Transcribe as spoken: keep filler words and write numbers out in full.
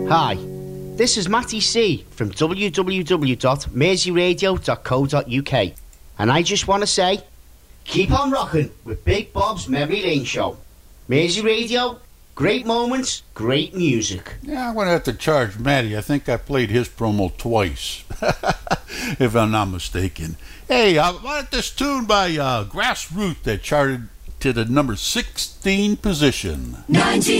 Hi, this is Matty C from w w w dot mersey radio dot co dot u k, and I just want to say, keep on rocking with Big Bob's Memory Lane Show. Mersey Radio, great moments, great music. Yeah, I'm going to have to charge Matty. I think I played his promo twice, if I'm not mistaken. Hey, I wanted this tune by uh, Grassroot that charted to the number sixteen position. nineteen